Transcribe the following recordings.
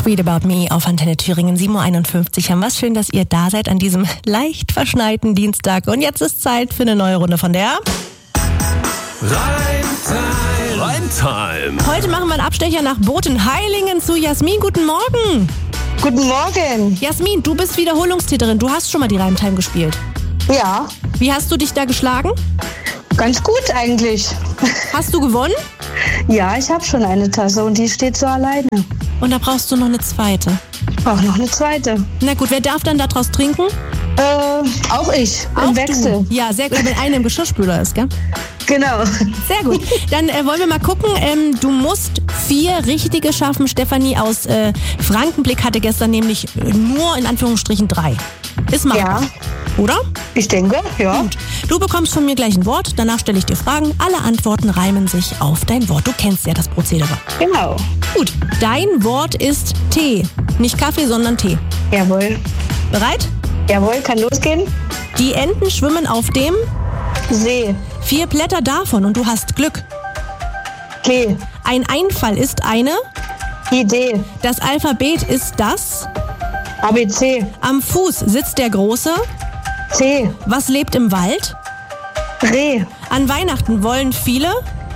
Read About Me auf Antenne Thüringen 7.51 Uhr. Haben wir schön, dass ihr da seid an diesem leicht verschneiten Dienstag. Und jetzt ist Zeit für eine neue Runde von der Reimtime. Heute machen wir einen Abstecher nach Botenheilingen zu Jasmin. Guten Morgen. Guten Morgen. Jasmin, du bist Wiederholungstäterin. Du hast schon mal die Reimtime gespielt. Ja, Wie hast du dich da geschlagen? ganz gut eigentlich. Hast du gewonnen? Ja, ich habe schon eine Tasse und die steht so alleine. Und da brauchst du noch eine zweite. Auch noch eine zweite. Na gut, wer darf dann daraus trinken? Auch ich. Auch Im Wechsel. Du. Ja, sehr gut, wenn einer im Geschirrspüler ist, gell? Genau. Sehr gut. Dann wollen wir mal gucken. Du musst 4 richtige schaffen. Stefanie aus Frankenblick hatte gestern nämlich nur in Anführungsstrichen 3. Ist machbar. Ja. Oder? Ich denke, ja. Gut. Du bekommst von mir gleich ein Wort. Danach stelle ich dir Fragen. Alle Antworten reimen sich auf dein Wort. Du kennst ja das Prozedere. Genau. Gut. Dein Wort ist Tee. Nicht Kaffee, sondern Tee. Jawohl. Bereit? Jawohl, kann losgehen. Die Enten schwimmen auf dem See. 4 Blätter davon und du hast Glück. G. Ein Einfall ist eine. Idee. Das Alphabet ist das. ABC. Am Fuß sitzt der Große. C. Was lebt im Wald? Reh. An Weihnachten wollen viele.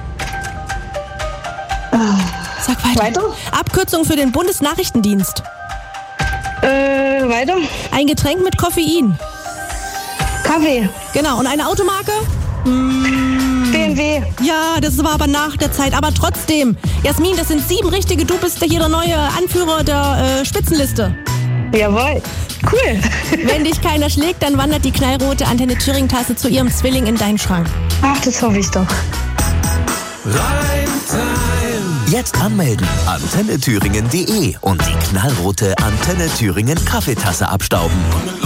Sag weiter. Weiter? Abkürzung für den Bundesnachrichtendienst. Weiter. Ein Getränk mit Koffein. Kaffee. Genau. Und eine Automarke? BMW. Ja, das war aber nach der Zeit. Aber trotzdem. Jasmin, das sind 7 richtige. Du bist hier der neue Anführer der Spitzenliste. Jawohl. Cool. Wenn dich keiner schlägt, dann wandert die knallrote Antenne Thüringen-Tasse zu ihrem Zwilling in deinen Schrank. Ach, das hoffe ich doch. Reimtime. Jetzt anmelden. AntenneThüringen.de und die knallrote Antenne Thüringen Kaffeetasse abstauben.